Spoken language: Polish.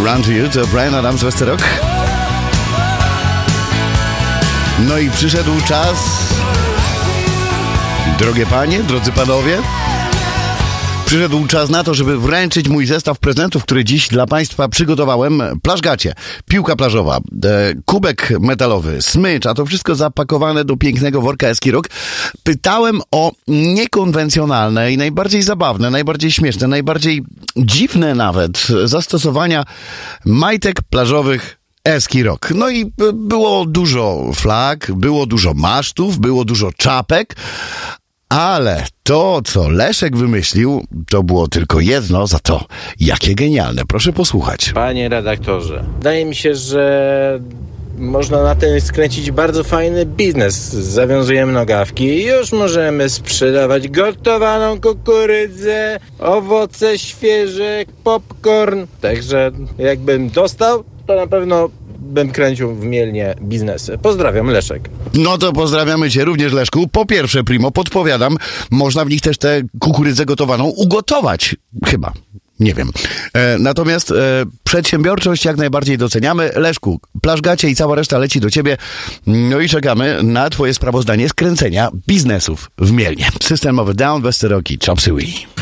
Run to You to Bryan Adams, Westerok. No i przyszedł czas, drogie panie, drodzy panowie, przyszedł czas na to, żeby wręczyć mój zestaw prezentów, który dziś dla państwa przygotowałem. Plażgacie, piłka plażowa, kubek metalowy, smycz, a to wszystko zapakowane do pięknego worka Eskirok. Pytałem o niekonwencjonalne i najbardziej zabawne, najbardziej śmieszne, najbardziej dziwne nawet zastosowania majtek plażowych Eskirok. No i było dużo flag, było dużo masztów, było dużo czapek, ale to, co Leszek wymyślił, to było tylko jedno, za to jakie genialne. Proszę posłuchać. Panie redaktorze, wydaje mi się, że można na tym skręcić bardzo fajny biznes. Zawiązujemy nogawki i już możemy sprzedawać gotowaną kukurydzę, owoce świeże, popcorn. Także jakbym dostał, to na pewno bym kręcił w Mielnie biznesy. Pozdrawiam, Leszek. No to pozdrawiamy cię również, Leszku. Po pierwsze, primo, podpowiadam, można w nich też tę kukurydzę gotowaną ugotować. Chyba. Nie wiem. Natomiast przedsiębiorczość jak najbardziej doceniamy. Leszku, plażgacie i cała reszta leci do ciebie. No i czekamy na twoje sprawozdanie z kręcenia biznesów w Mielnie. Systemowy Down, Westerok i Chop Suey.